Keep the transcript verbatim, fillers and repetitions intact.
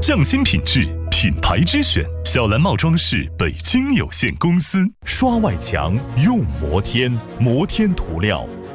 匠心品质，品牌之选。小蓝帽装饰北京有限公司。 刷外墙用摩天，摩天涂料